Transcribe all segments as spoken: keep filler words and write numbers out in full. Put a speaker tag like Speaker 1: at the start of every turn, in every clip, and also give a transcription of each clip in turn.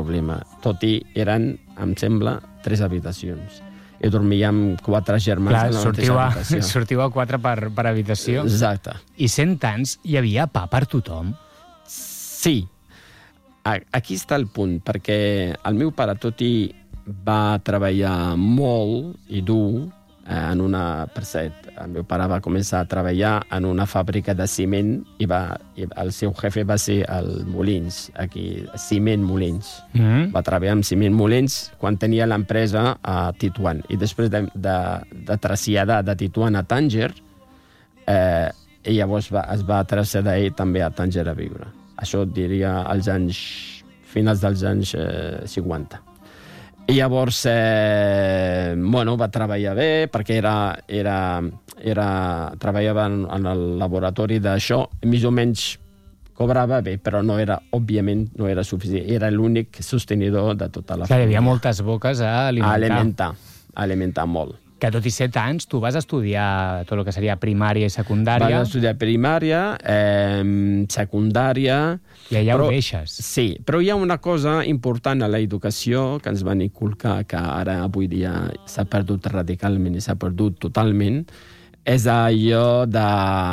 Speaker 1: problema. Tot i eren, em sembla, tres habitacions. I dormíem quatre germans
Speaker 2: Clar,
Speaker 1: en la
Speaker 2: sortiu
Speaker 1: mateixa
Speaker 2: a,
Speaker 1: habitació.
Speaker 2: sortiu a quatre per, per habitació.
Speaker 1: Exacte.
Speaker 2: I sent tants, hi havia pa per tothom?
Speaker 1: Sí. Aquí està el punt, perquè el meu pare, tot i va treballar molt i dur en una... Per cert, el meu pare va començar a treballar en una fàbrica de ciment i, va, i el seu jefe va ser el Molins, aquí, Ciment Molins.
Speaker 2: Mm.
Speaker 1: Va treballar amb Ciment Molins quan tenia l'empresa a Tetuan. I després de, de, de traslladar de Tetuan a Tànger, eh, i llavors va, es va traslladar ell també a Tànger a viure. Això diria als anys, finals dels anys eh, cinquanta. I llavors, eh, bueno, va treballar bé, perquè era, era, era, treballava en, en el laboratori d'això, més o menys cobrava bé, però no era, òbviament, no era suficient. Era l'únic sostenidor de tota la
Speaker 2: Clar,
Speaker 1: família.
Speaker 2: hi havia moltes boques a alimentar.
Speaker 1: A alimentar, a alimentar molt.
Speaker 2: Que tot i set anys, tu vas estudiar tot el que seria primària i secundària.
Speaker 1: Vaig estudiar primària, eh, secundària...
Speaker 2: I allà
Speaker 1: però,
Speaker 2: ho deixes.
Speaker 1: Sí, però hi ha una cosa important a l'educació que ens van inculcar, que ara avui dia s'ha perdut radicalment i s'ha perdut totalment, és allò de,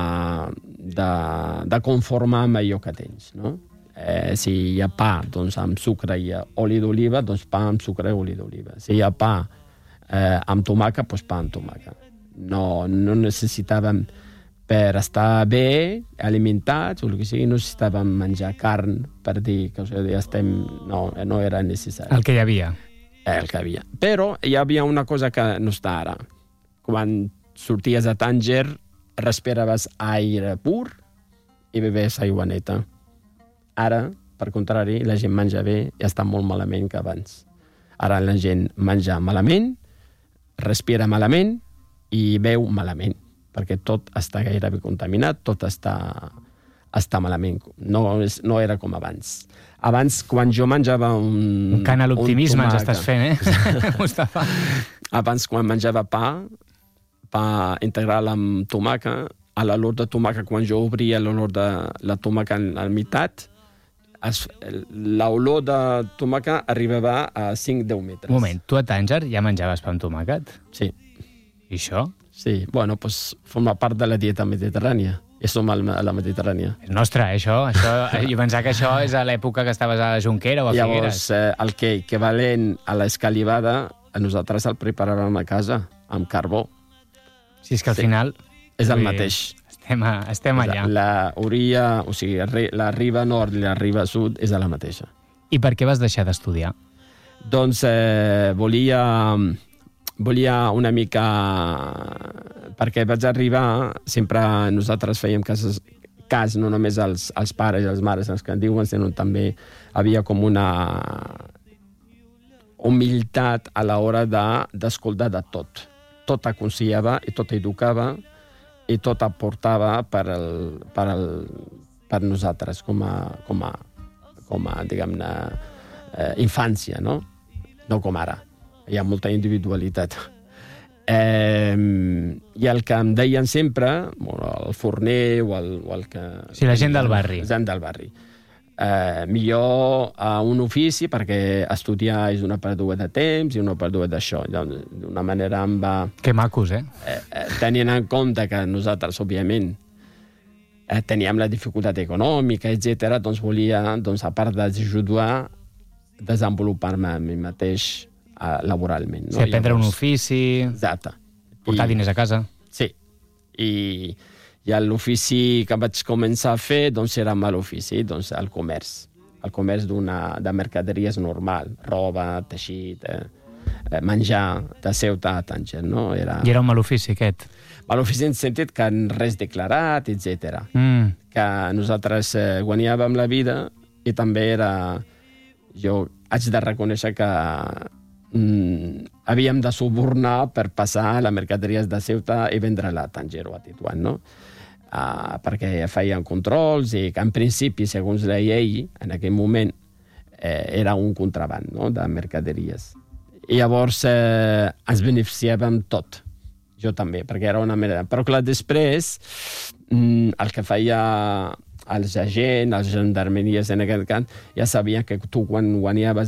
Speaker 1: de, de conformar amb allò que tens, no? Eh, si hi ha pa, doncs amb sucre i oli d'oliva, doncs pa amb sucre i oli d'oliva. Si hi ha pa eh, amb tomàquet, doncs pa amb tomàquet. No, no necessitàvem, per estar bé, alimentats, o el que sigui, no necessitàvem menjar carn per dir que o sigui, estem... No, no era necessari.
Speaker 2: El que hi havia.
Speaker 1: El que havia. Però hi havia una cosa que no està ara. Quan sorties a Tànger, respiraves aire pur i beves aigua neta. Ara, per contrari, la gent menja bé i està molt malament que abans. Ara la gent menja malament, respira malament i beu malament, perquè tot està gairebé contaminat, tot està, està malament. No, és, no era com abans. Abans, quan jo menjava un...
Speaker 2: Un cant a l'optimisme ens estàs fent, eh, Mustafa?
Speaker 1: Abans, quan menjava pa, pa integral amb tomàquet, a l'olor de tomàquet, quan jo obria l'olor de la tomàquet a meitat, l'olor de tomàquet arribava a cinc a deu metres.
Speaker 2: Un moment, tu a Tànger ja menjaves pa amb tomàquet?
Speaker 1: Sí.
Speaker 2: I això?
Speaker 1: Sí, bueno, doncs forma part de la dieta mediterrània. I som a la Mediterrània.
Speaker 2: És nostre, eh, això. això jo pensava que això és a l'època que estaves a Junquera o a Figueres.
Speaker 1: Llavors, eh, el que equivalent a l'escalivada, a nosaltres el preparàvem a casa, amb carbó.
Speaker 2: Si és que al
Speaker 1: sí.
Speaker 2: final...
Speaker 1: És el mateix.
Speaker 2: Estem, a, estem allà.
Speaker 1: La orilla, o sigui, la riba nord i la riba sud és la mateixa.
Speaker 2: I per què vas deixar d'estudiar?
Speaker 1: Doncs eh, volia... Volia una mica... Perquè vaig arribar, sempre nosaltres fèiem cas, cas no només als, als pares i als mares, els que en diuen, sinó també havia com una humilitat a l'hora d'escoltar de, de tot. Tot aconsellava i tot educava i tot aportava per, el, per, el, per nosaltres com a, com a, com a diguem-ne, eh, infància, no? No com ara. Hi ha molta individualitat. Eh, I el que em deien sempre, el forner o el, o el que...
Speaker 2: Sí, la gent del barri.
Speaker 1: La gent del barri. Eh, millor a un ofici, perquè estudiar és una pèrdua de temps i una pèrdua d'això. D'una manera em va...
Speaker 2: Que macos, eh?
Speaker 1: eh, eh tenint en compte que nosaltres, òbviament, eh, teníem la dificultat econòmica, etcètera, doncs volia, doncs, a part d'ajudar, desenvolupar-me a mi mateix uh, laboralment. No?
Speaker 2: Sí, aprendre
Speaker 1: Llavors,
Speaker 2: un ofici...
Speaker 1: Exacte.
Speaker 2: Portar
Speaker 1: I,
Speaker 2: diners a casa.
Speaker 1: Sí. I, i l'ofici que vaig començar a fer doncs, era amb l'ofici, doncs, el comerç. El comerç d'una de mercaderies normal, roba, teixit, eh, menjar, de Ceuta a Tànger, no? Era...
Speaker 2: I era un mal ofici, aquest?
Speaker 1: Mal ofici en sentit que res declarat, etcètera.
Speaker 2: Mm.
Speaker 1: Que nosaltres eh, guanyàvem la vida i també era... Jo haig de reconèixer que mm, havíem de subornar per passar les mercaderies de Ceuta i vendre-la a Tànger o a Tetuan, no? Uh, perquè feien controls i que en principi, segons la llei, en aquell moment, eh, era un contraband, no?, de mercaderies. I llavors eh, ens beneficiàvem tot. Jo també, perquè era una manera... Però clar, després, mm, el que feia els agents, les gendarmeries en aquest cas, ja sabien que tu quan guanyaves